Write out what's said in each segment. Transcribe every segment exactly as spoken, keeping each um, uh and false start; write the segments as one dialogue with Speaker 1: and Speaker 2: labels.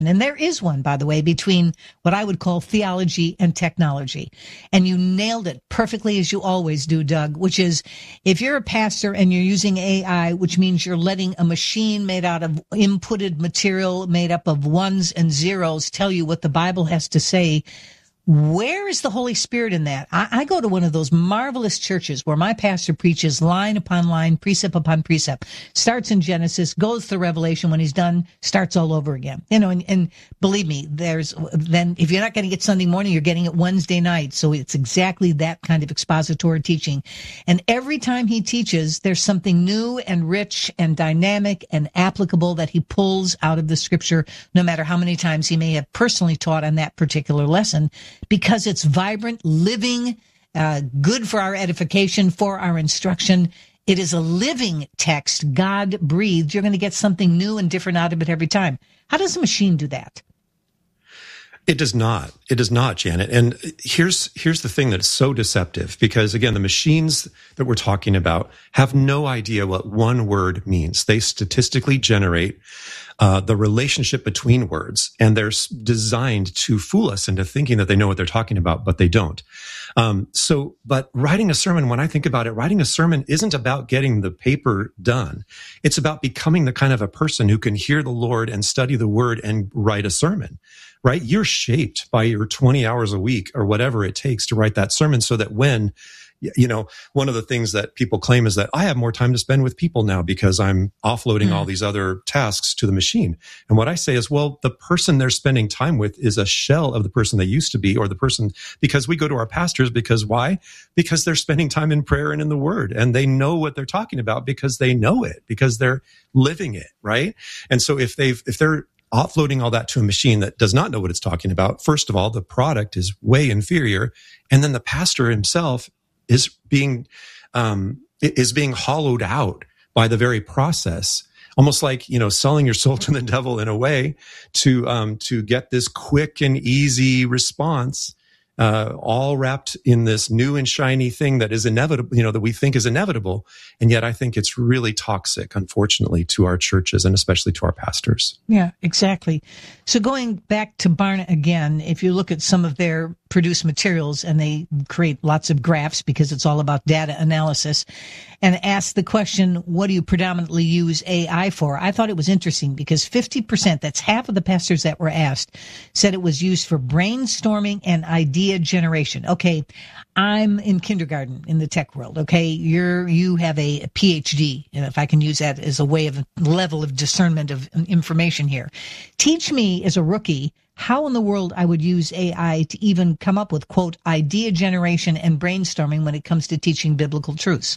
Speaker 1: And there is one, by the way, between what I would call theology and technology. And you nailed it perfectly, as you always do, Doug, which is if you're a pastor and you're using A I, which means you're letting a machine made out of inputted material made up of ones and zeros tell you what the Bible has to say, where is the Holy Spirit in that? I, I go to one of those marvelous churches where my pastor preaches line upon line, precept upon precept, starts in Genesis, goes to Revelation. When he's done, starts all over again. You know, and, and believe me, there's then if you're not getting it Sunday morning, you're getting it Wednesday night. So it's exactly that kind of expository teaching. And every time he teaches, there's something new and rich and dynamic and applicable that he pulls out of the scripture, no matter how many times he may have personally taught on that particular lesson. Because it's vibrant, living, uh, good for our edification, for our instruction. It is a living text, God breathed. You're going to get something new and different out of it every time. How does a machine do that?
Speaker 2: It does not. It does not, Janet. And here's here's the thing that's so deceptive, because again, the machines that we're talking about have no idea what one word means. They statistically generate uh, the relationship between words, and they're designed to fool us into thinking that they know what they're talking about, but they don't. Um, so, but writing a sermon, when I think about it, writing a sermon isn't about getting the paper done. It's about becoming the kind of a person who can hear the Lord and study the word and write a sermon. Right? You're shaped by your twenty hours a week or whatever it takes to write that sermon, so that when, you know, one of the things that people claim is that I have more time to spend with people now because I'm offloading mm. all these other tasks to the machine. And what I say is, well, the person they're spending time with is a shell of the person they used to be, or the person, because we go to our pastors because why? Because they're spending time in prayer and in the word, and they know what they're talking about because they know it, because they're living it, right? And so if they've, if they're offloading all that to a machine that does not know what it's talking about, first of all, the product is way inferior. And then the pastor himself is being, um, is being hollowed out by the very process, almost like, you know, selling your soul to the devil in a way to, um, to get this quick and easy response, uh, all wrapped in this new and shiny thing that is inevitable, you know, that we think is inevitable. And yet I think it's really toxic, unfortunately, to our churches and especially to our pastors.
Speaker 1: Yeah, exactly. So going back to Barna again, if you look at some of their produced materials, and they create lots of graphs because it's all about data analysis, and ask the question, what do you predominantly use A I for? I thought it was interesting because fifty percent, that's half of the pastors that were asked, said it was used for brainstorming and idea generation. Okay, I'm in kindergarten in the tech world. Okay, you're, you have a P H D, and if I can use that as a way of level of discernment of information here. Teach me as a rookie how in the world I would use A I to even come up with, quote, idea generation and brainstorming when it comes to teaching biblical truths.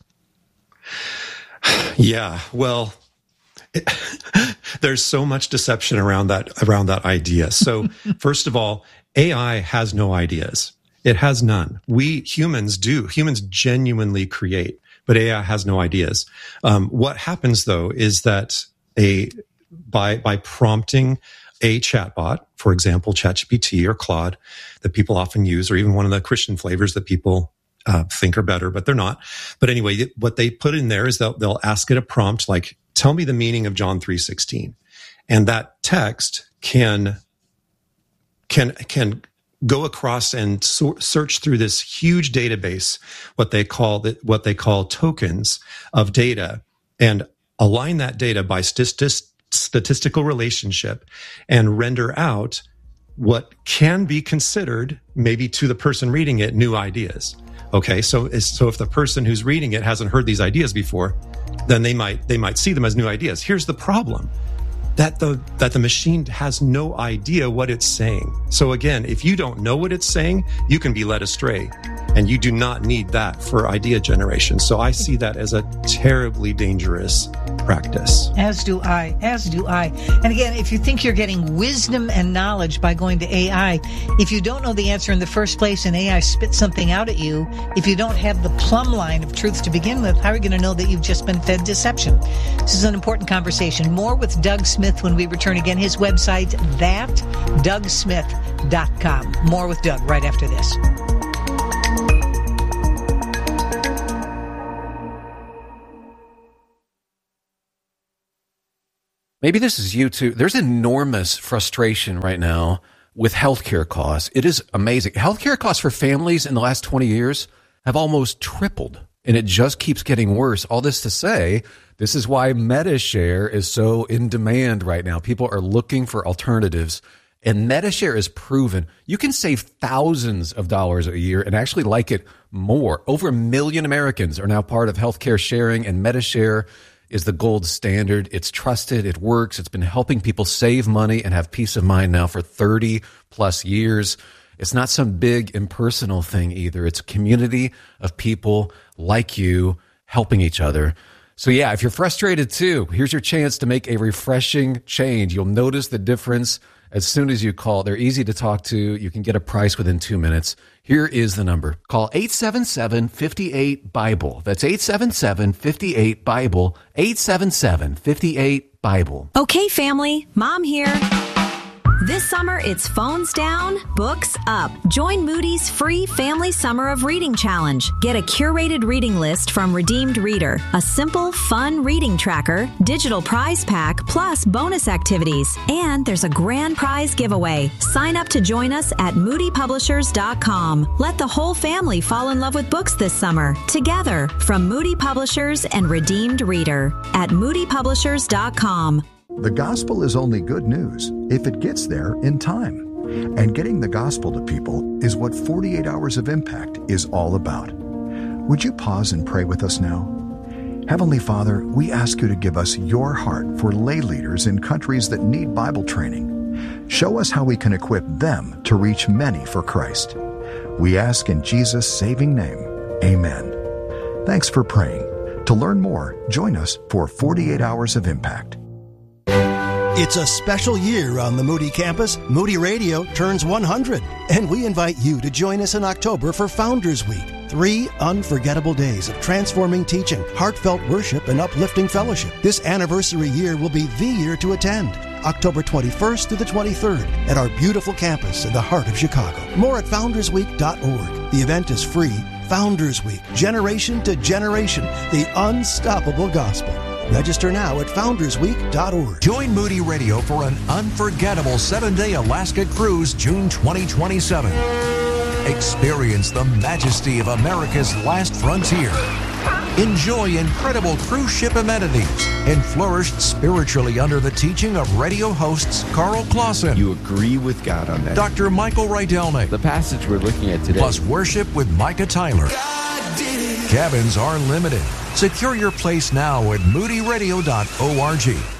Speaker 2: Yeah, well, it, there's so much deception around that, around that idea. So first of all, A I has no ideas. It has none. We humans do. Humans genuinely create, but A I has no ideas. Um, what happens though is that a, by, by prompting a chatbot, for example, ChatGPT or Claude, that people often use, or even one of the Christian flavors that people uh, think are better, but they're not. But anyway, what they put in there is they'll, they'll ask it a prompt like, tell me the meaning of John three sixteen. And that text can, can, can go across and so- search through this huge database, what they call the, what they call tokens of data, and align that data by statistics, statistical relationship, and render out what can be considered, maybe to the person reading it, new ideas. Okay, so so if the person who's reading it hasn't heard these ideas before, then they might they might see them as new ideas. Here's the problem: that the that the machine has no idea what it's saying. So again, if you don't know what it's saying, you can be led astray, and you do not need that for idea generation. So I see that as a terribly dangerous practice.
Speaker 1: As do I, as do I. And again, if you think you're getting wisdom and knowledge by going to A I, if you don't know the answer in the first place and A I spits something out at you, if you don't have the plumb line of truth to begin with, how are you going to know that you've just been fed deception? This is an important conversation. More with Doug Smith when we return again. His website, that doug smith dot com. More with Doug right after this.
Speaker 3: Maybe this is you too. There's enormous frustration right now with healthcare costs. It is amazing. Healthcare costs for families in the last twenty years have almost tripled, and it just keeps getting worse. All this to say, this is why MediShare is so in demand right now. People are looking for alternatives, and MediShare is proven. You can save thousands of dollars a year and actually like it more. Over a million Americans are now part of healthcare sharing, and MediShare is the gold standard. It's trusted. It works. It's been helping people save money and have peace of mind now for thirty plus years. It's not some big impersonal thing either. It's a community of people like you helping each other. So yeah, if you're frustrated too, here's your chance to make a refreshing change. You'll notice the difference as soon as you call. They're easy to talk to. You can get a price within two minutes. Here is the number. Call eight seven seven, five eight, BIBLE. That's eight seven seven, five eight, BIBLE. eight seven seven, five eight, BIBLE.
Speaker 4: Okay, family. Mom here. This summer, it's phones down, books up. Join Moody's free Family Summer of Reading Challenge. Get a curated reading list from Redeemed Reader, a simple, fun reading tracker, digital prize pack, plus bonus activities. And there's a grand prize giveaway. Sign up to join us at moody publishers dot com. Let the whole family fall in love with books this summer. Together, from Moody Publishers and Redeemed Reader at moody publishers dot com.
Speaker 5: The gospel is only good news if it gets there in time. And getting the gospel to people is what forty-eight Hours of Impact is all about. Would you pause and pray with us now? Heavenly Father, we ask you to give us your heart for lay leaders in countries that need Bible training. Show us how we can equip them to reach many for Christ. We ask in Jesus' saving name, amen. Thanks for praying. To learn more, join us for forty-eight Hours of Impact.
Speaker 6: It's a special year on the Moody campus. Moody Radio turns one hundred, and we invite you to join us in October for Founders Week. Three unforgettable days of transforming teaching, heartfelt worship, and uplifting fellowship. This anniversary year will be the year to attend. October twenty-first through the twenty-third at our beautiful campus in the heart of Chicago. More at founders week dot org. The event is free. Founders Week, generation to generation, the unstoppable gospel. Register now at founders week dot org.
Speaker 7: Join Moody Radio for an unforgettable seven-day Alaska cruise June twenty twenty-seven. Experience the majesty of America's last frontier. Enjoy incredible cruise ship amenities and flourish spiritually under the teaching of radio hosts Carl Clausen.
Speaker 8: You agree with God on that.
Speaker 7: Doctor Michael Rydelnik.
Speaker 8: The passage we're looking at today.
Speaker 7: Plus worship with Micah Tyler. Cabins are limited. Secure your place now at moody radio dot org.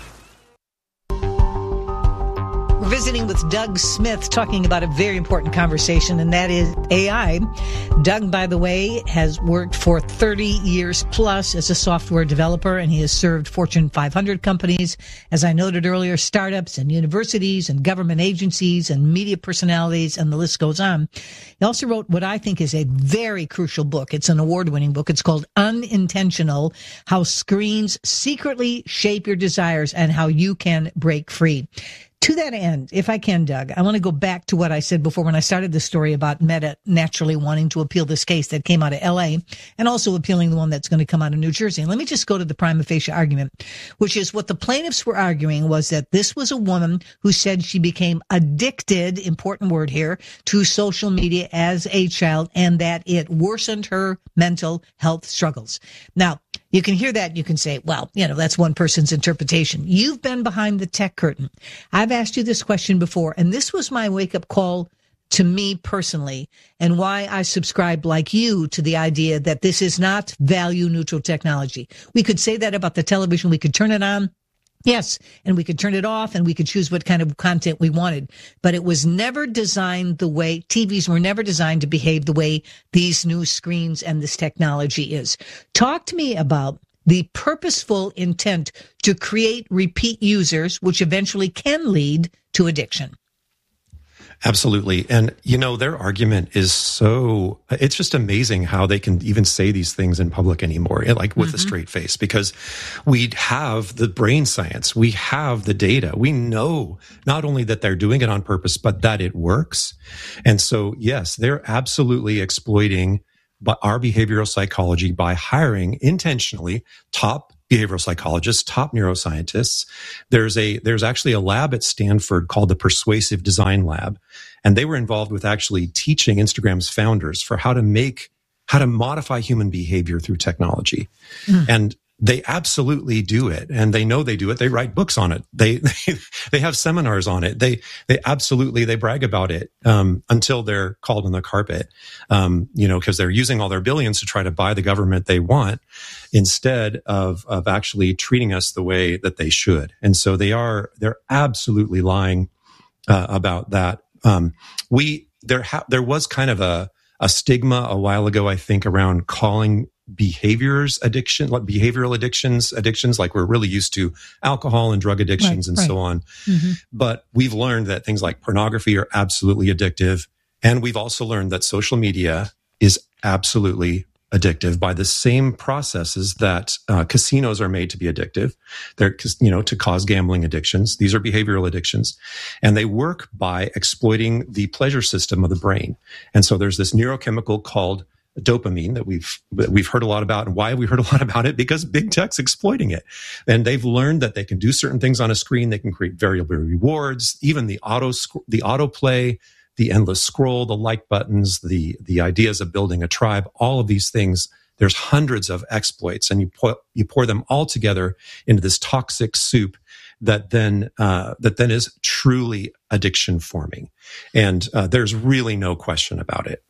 Speaker 1: We're visiting with Doug Smith, talking about a very important conversation, and that is A I. Doug, by the way, has worked for thirty years plus as a software developer, and he has served Fortune five hundred companies, as I noted earlier, startups and universities and government agencies and media personalities, and the list goes on. He also wrote what I think is a very crucial book. It's an award-winning book. It's called Unintentional: How Screens Secretly Shape Your Desires and How You Can Break Free. To that end, if I can, Doug, I want to go back to what I said before when I started the story about Meta naturally wanting to appeal this case that came out of L A and also appealing the one that's going to come out of New Jersey. And let me just go to the prima facie argument, which is what the plaintiffs were arguing was that this was a woman who said she became addicted, important word here, to social media as a child and that it worsened her mental health struggles. Now, you can hear that. You can say, well, you know, that's one person's interpretation. You've been behind the tech curtain. I've asked you this question before, and this was my wake-up call to me personally and why I subscribe like you to the idea that this is not value-neutral technology. We could say that about the television. We could turn it on. Yes, and we could turn it off and we could choose what kind of content we wanted. But it was never designed the way, T Vs were never designed to behave the way these new screens and this technology is. Talk to me about the purposeful intent to create repeat users, which eventually can lead to addiction.
Speaker 2: Absolutely. And, you know, their argument is so, it's just amazing how they can even say these things in public anymore, like with mm-hmm. a straight face, because we have the brain science. We have the data. We know not only that they're doing it on purpose, but that it works. And so, yes, they're absolutely exploiting our behavioral psychology by hiring intentionally top behavioral psychologists, top neuroscientists. There's a there's actually a lab at Stanford called the Persuasive Design Lab, and they were involved with actually teaching Instagram's founders for how to make how to modify human behavior through technology. Mm. And they absolutely do it, and they know they do it. They write books on it. They they, they have seminars on it. They they absolutely they brag about it um, until they're called on the carpet, um, you know, because they're using all their billions to try to buy the government they want instead of of actually treating us the way that they should. And so they are they're absolutely lying uh, about that. Um, we there ha- there was kind of a a stigma a while ago, I think, around calling behaviors addiction, like behavioral addictions, addictions like we're really used to alcohol and drug addictions right, and right. so on. Mm-hmm. But we've learned that things like pornography are absolutely addictive. And we've also learned that social media is absolutely addictive by the same processes that uh, casinos are made to be addictive. They're, you know, to cause gambling addictions. These are behavioral addictions, and they work by exploiting the pleasure system of the brain. And so there's this neurochemical called dopamine that we've that we've heard a lot about. And why have we heard a lot about it? Because big tech's exploiting it. And they've learned that they can do certain things on a screen. They can create variable rewards, even the auto the autoplay, the endless scroll, the like buttons, the the ideas of building a tribe, all of these things. There's hundreds of exploits, and you pour, you pour them all together into this toxic soup that then uh, that then is truly addiction forming. And uh, there's really no question about it.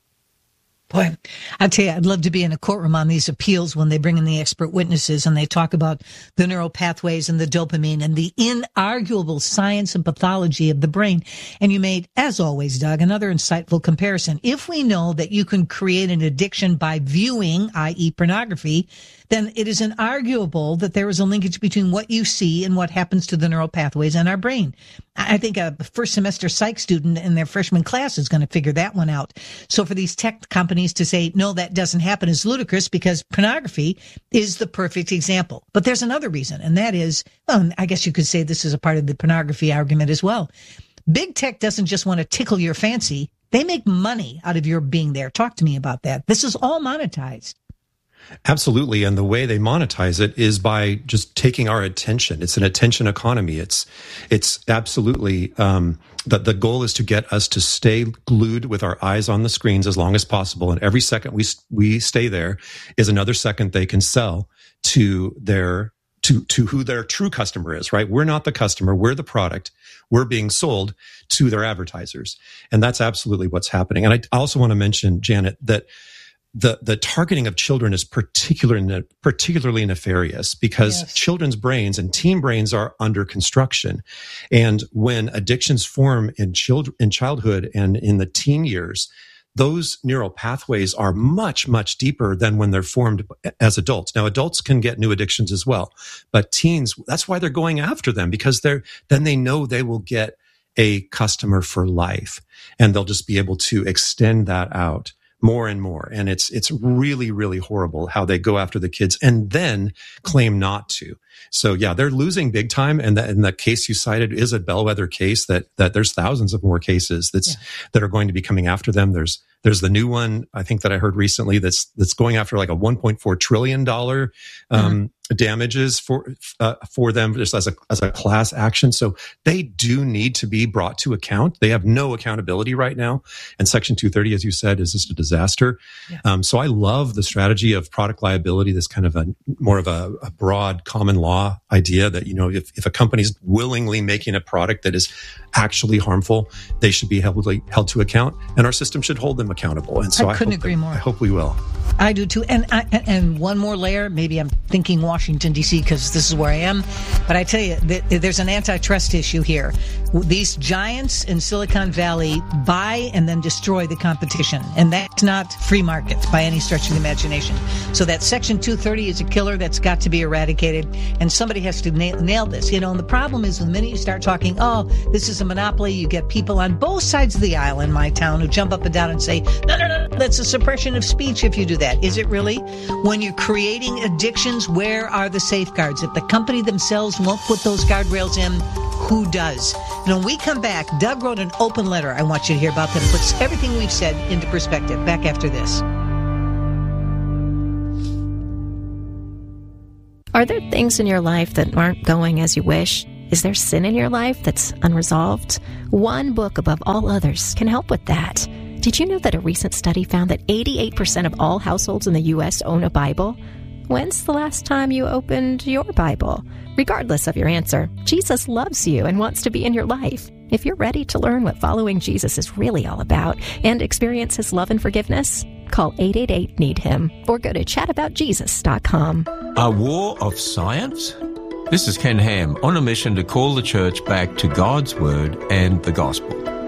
Speaker 1: Boy, I tell you, I'd love to be in a courtroom on these appeals when they bring in the expert witnesses and they talk about the neural pathways and the dopamine and the inarguable science and pathology of the brain. And you made, as always, Doug, another insightful comparison. If we know that you can create an addiction by viewing, that is pornography, then it is inarguable that there is a linkage between what you see and what happens to the neural pathways in our brain. I think a first semester psych student in their freshman class is going to figure that one out. So for these tech companies to say, no, that doesn't happen is ludicrous because pornography is the perfect example. But there's another reason, and that is, well, I guess you could say this is a part of the pornography argument as well. Big tech doesn't just want to tickle your fancy. They make money out of your being there. Talk to me about that. This is all monetized.
Speaker 2: Absolutely. And the way they monetize it is by just taking our attention. It's an attention economy. It's, it's absolutely, um, that the goal is to get us to stay glued with our eyes on the screens as long as possible. And every second we, we stay there is another second they can sell to their, to, to who their true customer is, right? We're not the customer. We're the product. We're being sold to their advertisers. And that's absolutely what's happening. And I also want to mention, Janet, that The the targeting of children is particularly particularly nefarious because yes. children's brains and teen brains are under construction, and when addictions form in child in childhood and in the teen years, those neural pathways are much much deeper than when they're formed as adults. Now, adults can get new addictions as well, but teens, that's why they're going after them, because they're then they know they will get a customer for life, and they'll just be able to extend that out more and more. And it's, it's really, really horrible how they go after the kids and then claim not to. So yeah, they're losing big time. And that, and the case you cited is a bellwether case that, that there's thousands of more cases that's, yeah. that are going to be coming after them. There's, there's the new one, I think that I heard recently that's, that's going after like a one point four trillion dollars, um, mm-hmm. damages for, uh, for them just as a, as a class action. So they do need to be brought to account. They have no accountability right now. And Section two thirty, as you said, is just a disaster. Yeah. Um, so I love the strategy of product liability, this kind of a more of a, a broad common law idea that, you know, if, if a company's willingly making a product that is actually harmful, they should be held, held to account, and our system should hold them accountable. And so
Speaker 1: I couldn't
Speaker 2: I
Speaker 1: agree
Speaker 2: that,
Speaker 1: more.
Speaker 2: I hope we will.
Speaker 1: I do too. And I, and one more layer, maybe I'm thinking Washington, D C, because this is where I am. But I tell you, there's an antitrust issue here. These giants in Silicon Valley buy and then destroy the competition. And that's not free market by any stretch of the imagination. So that Section two thirty is a killer that's got to be eradicated. And somebody has to nail, nail this. You know, and the problem is the minute you start talking, oh, this is a monopoly, you get people on both sides of the aisle in my town who jump up and down and say, no, no, no, that's a suppression of speech if you do that. Is it really? When you're creating addictions, where are the safeguards? If the company themselves won't put those guardrails in, who does? And when we come back, Doug wrote an open letter I want you to hear about that puts everything we've said into perspective. Back after this.
Speaker 9: Are there things in your life that aren't going as you wish? Is there sin in your life that's unresolved? One book above all others can help with that. Did you know that a recent study found that eighty-eight percent of all households in the U S own a Bible? When's the last time you opened your Bible? Regardless of your answer, Jesus loves you and wants to be in your life. If you're ready to learn what following Jesus is really all about and experience his love and forgiveness, call eight eight eight, need him or go to chat about jesus dot com.
Speaker 10: A war of science? This is Ken Ham on a mission to call the church back to God's Word and the Gospel.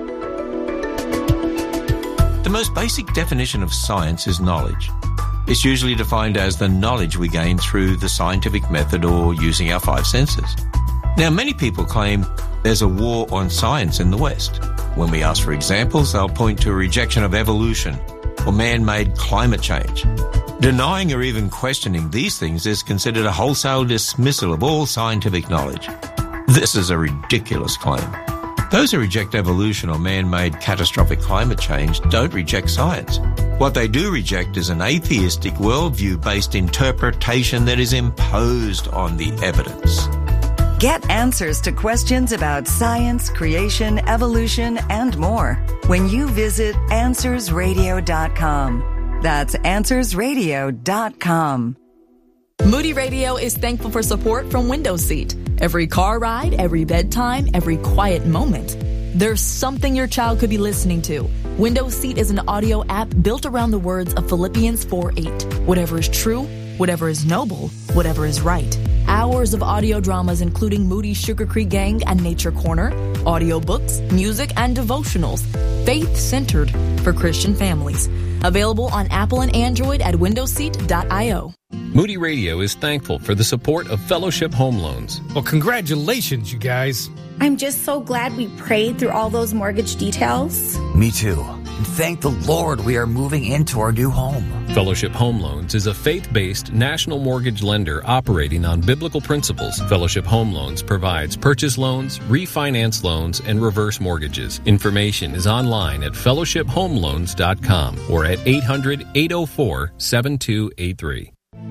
Speaker 10: The most basic definition of science is knowledge. It's usually defined as the knowledge we gain through the scientific method or using our five senses. Now, many people claim there's a war on science in the West. When we ask for examples, they'll point to a rejection of evolution or man-made climate change. Denying or even questioning these things is considered a wholesale dismissal of all scientific knowledge. This is a ridiculous claim. Those who reject evolution or man-made catastrophic climate change don't reject science. What they do reject is an atheistic worldview-based interpretation that is imposed on the evidence.
Speaker 11: Get answers to questions about science, creation, evolution, and more when you visit answers radio dot com. That's answers radio dot com.
Speaker 12: Moody Radio is thankful for support from Window Seat. Every car ride, every bedtime, every quiet moment. There's something your child could be listening to. Window Seat is an audio app built around the words of Philippians four eight. Whatever is true, whatever is noble, whatever is right. Hours of audio dramas including Moody's Sugar Creek Gang and Nature Corner, audiobooks, music, and devotionals. Faith-centered for Christian families. Available on Apple and Android at window seat dot io.
Speaker 13: Moody Radio is thankful for the support of Fellowship Home Loans.
Speaker 14: Well, congratulations, you guys.
Speaker 15: I'm just so glad we prayed through all those mortgage details.
Speaker 16: Me too. And thank the Lord we are moving into our new home.
Speaker 13: Fellowship Home Loans is a faith-based national mortgage lender operating on biblical principles. Fellowship Home Loans provides purchase loans, refinance loans, and reverse mortgages. Information is online at fellowship home loans dot com or at eight hundred, eight oh four, seven two eight three.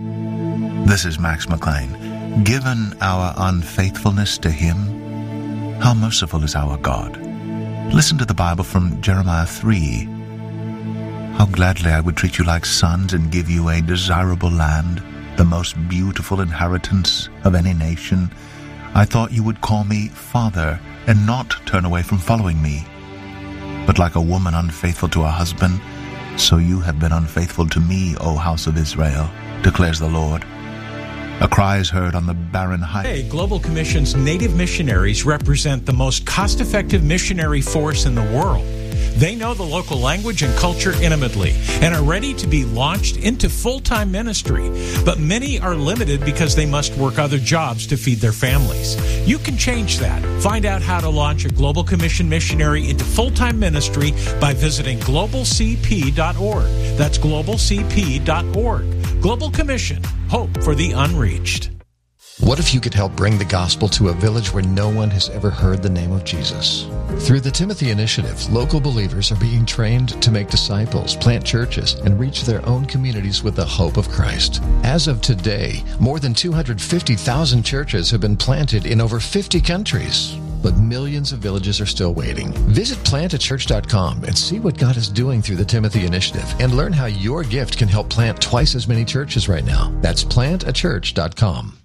Speaker 17: This is Max McLean. Given our unfaithfulness to Him, how merciful is our God. Listen to the Bible from Jeremiah three. How gladly I would treat you like sons and give you a desirable land, the most beautiful inheritance of any nation. I thought you would call me Father and not turn away from following me. But like a woman unfaithful to her husband, so you have been unfaithful to me, O house of Israel, declares the Lord. A cry is heard on the barren heights.
Speaker 18: Hey, Global Commission's Native missionaries represent the most cost-effective missionary force in the world. They know the local language and culture intimately and are ready to be launched into full-time ministry. But many are limited because they must work other jobs to feed their families. You can change that. Find out how to launch a Global Commission missionary into full-time ministry by visiting global c p dot org. That's global c p dot org. Global Commission, hope for the unreached.
Speaker 19: What if you could help bring the gospel to a village where no one has ever heard the name of Jesus? Through the Timothy Initiative, local believers are being trained to make disciples, plant churches, and reach their own communities with the hope of Christ. As of today, more than two hundred fifty thousand churches have been planted in over fifty countries. But millions of villages are still waiting. Visit plant a church dot com and see what God is doing through the Timothy Initiative and learn how your gift can help plant twice as many churches right now. That's plant a church dot com.